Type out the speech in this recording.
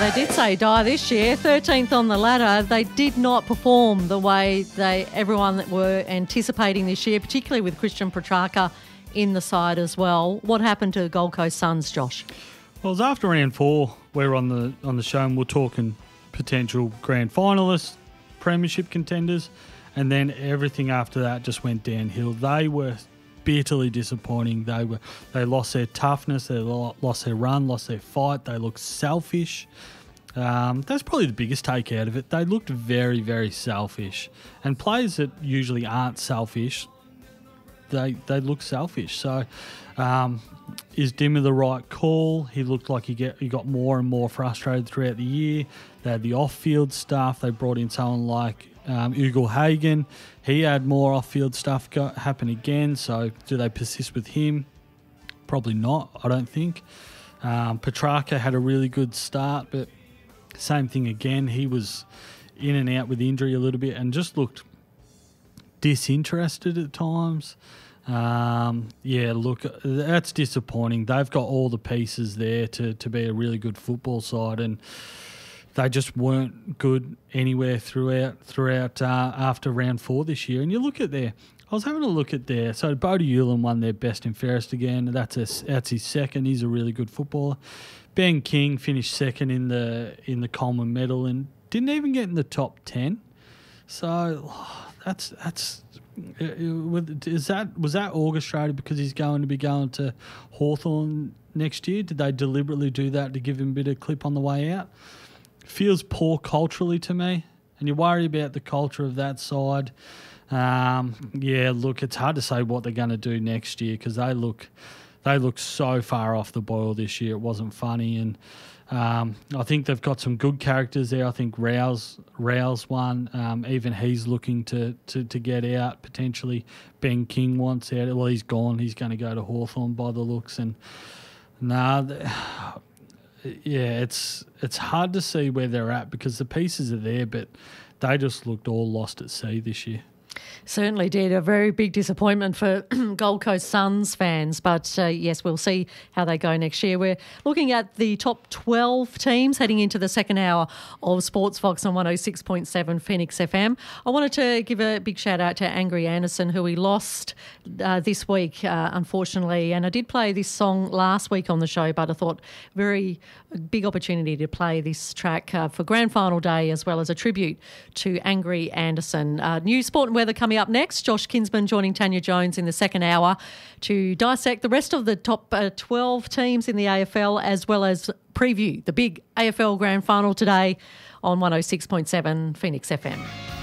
They did say die this year, 13th on the ladder. They did not perform the way everyone were anticipating this year, particularly with Christian Petrarca in the side as well. What happened to the Gold Coast Suns, Josh? Well, it was after round 4. We're on the show and we're talking potential grand finalists, premiership contenders, and then everything after that just went downhill. They were bitterly disappointing. They lost their toughness, they lost their run, lost their fight. They looked selfish. That's probably the biggest take out of it. They looked very, very selfish. And players that usually aren't selfish, they look selfish. So is Dimmer the right call? He looked like he got more and more frustrated throughout the year. They had the off-field stuff. They brought in someone like Ugle-Hagan. He had more off-field stuff happen again. So do they persist with him? Probably not, I don't think. Petrarca had a really good start, but same thing again. He was in and out with injury a little bit and just looked disinterested at times. Look, that's disappointing. They've got all the pieces there to be a really good football side, and they just weren't good anywhere throughout after round 4 this year. And you look at I was having a look at so Bodie Ulan won their best and fairest again. That's his second. He's a really good footballer. Ben King finished second in the Coleman medal and didn't even get in the top 10. So was that orchestrated because he's going to be going to Hawthorn next year? Did they deliberately do that to give him a bit of clip on the way out? Feels poor culturally to me, and you worry about the culture of that side. Look, it's hard to say what they're going to do next year because they look so far off the boil this year. It wasn't funny, and I think they've got some good characters there. I think Rouse one. Even he's looking to get out potentially. Ben King wants out. Well, he's gone. He's going to go to Hawthorn by the looks, and it's hard to see where they're at because the pieces are there, but they just looked all lost at sea this year. Certainly did. A very big disappointment for Gold Coast Suns fans. But, yes, we'll see how they go next year. We're looking at the top 12 teams heading into the second hour of Sports Fox on 106.7 Phoenix FM. I wanted to give a big shout-out to Angry Anderson, who we lost this week, unfortunately. And I did play this song last week on the show, but I thought very big opportunity to play this track for Grand Final Day as well as a tribute to Angry Anderson. New sport and weather coming up next. Josh Kinsman joining Tanya Jones in the second hour to dissect the rest of the top 12 teams in the AFL as well as preview the big AFL Grand Final today on 106.7 Phoenix FM.